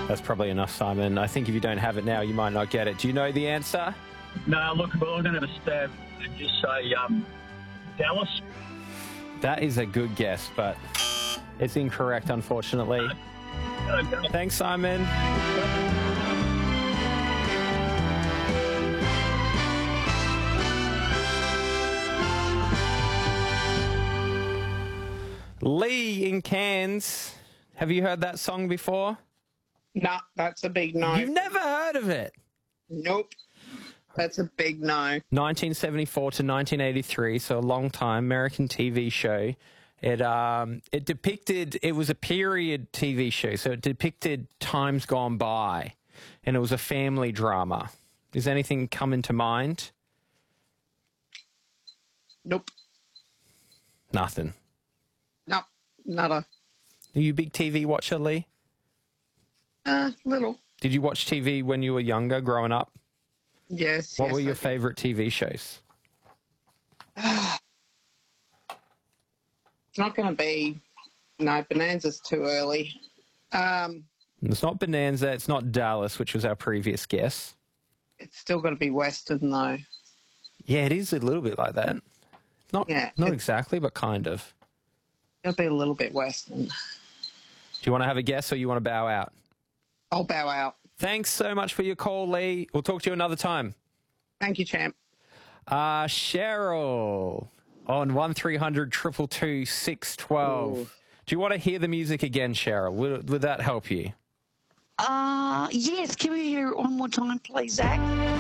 That's probably enough, Simon. I think if you don't have it now, you might not get it. Do you know the answer? No, look, well, I'm going to have a stab and just say Dallas. That is a good guess, but it's incorrect, unfortunately. Okay. Thanks, Simon. Lee in Cairns. Have you heard that song before? Nah, that's a big no. You've never heard of it? Nope. That's a big no. 1974 to 1983, so a long time, American TV show. It depicted, it was a period TV show, so it depicted times gone by, and it was a family drama. Does anything come into mind? Nope. Nothing. Nope. Nada. Are you a big TV watcher, Lee? Little. Did you watch TV when you were younger, growing up? Yes. What were your favourite TV shows? It's not going to be... No, Bonanza's too early. It's not Bonanza, it's not Dallas, which was our previous guess. It's still got to be Western, though. Yeah, it is a little bit like that. Not exactly, but kind of. It'll be a little bit Western. Do you want to have a guess or you want to bow out? I'll bow out. Thanks so much for your call, Lee. We'll talk to you another time. Thank you, champ. Cheryl on 1300 222 612. Ooh. Do you want to hear the music again, Cheryl? Would that help you? Yes. Can we hear it one more time, please, Zach?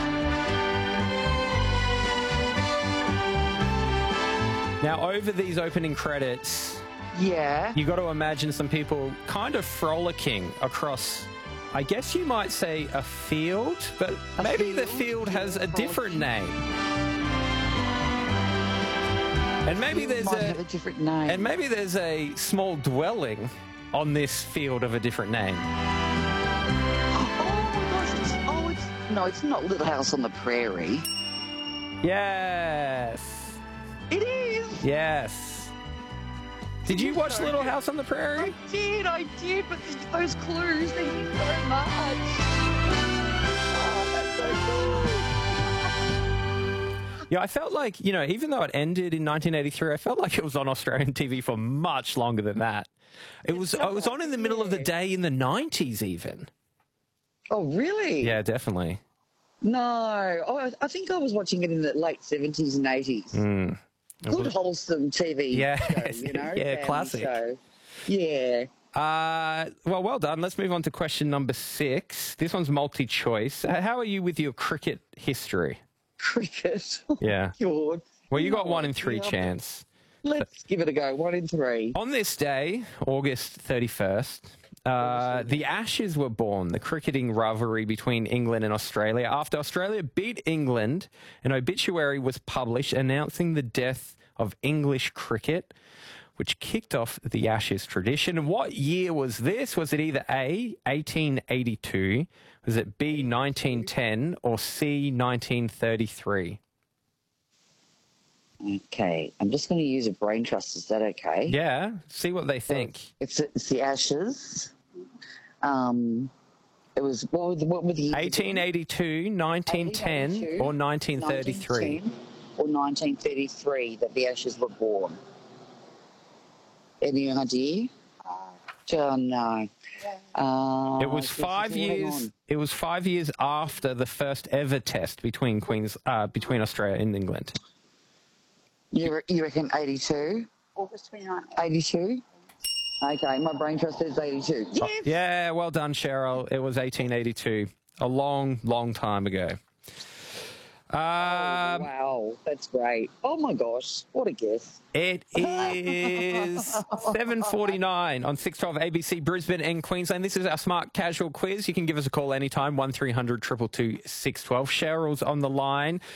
Now, over these opening credits, Yeah. you got to imagine some people kind of frolicking across, I guess you might say, a field, but maybe the field has a different name. And maybe there's Might have a different name. And maybe there's a small dwelling on this field of a different name. Oh my gosh! No, it's not Little House on the Prairie. Yes. It is. Yes. Did you watch Little House on the Prairie? I did, but those clues, thank you so much. Oh, that's so cool. Yeah, I felt like, even though it ended in 1983, I felt like it was on Australian TV for much longer than that. I was on in the middle of the day in the 90s even. Oh, really? Yeah, definitely. No. Oh, I think I was watching it in the late 70s and 80s. Good wholesome TV show, Yeah, classic. Show. Yeah. Well done. Let's move on to question number 6. This one's multi-choice. How are you with your cricket history? Cricket? Yeah. God. Well, you got 1 in 3 chance. Let's give it a go. 1 in 3. On this day, August 31st, the Ashes were born, the cricketing rivalry between England and Australia. After Australia beat England, an obituary was published announcing the death of English cricket, which kicked off the Ashes tradition. What year was this? Was it either A, 1882, was it B, 1910, or C, 1933? Okay, I'm just going to use a brain trust. Is that okay? Yeah, see what they think. It's the Ashes. It was, what were the years? 1882, 1910, or 1933? 1910 or 1933 that the Ashes were born. Any idea? Oh, no. It was 5 years. It was 5 years after the first ever test between Australia and England. You reckon 82? August 29th. 82? Okay, my brain trust says 82. Yes! Yeah, well done, Cheryl. It was 1882, a long, long time ago. Wow, that's great. Oh my gosh, what a guess. It is 7:49 on 612 ABC Brisbane and Queensland. This is our Smart Casual quiz. You can give us a call anytime, 1300 222 612. Cheryl's on the line.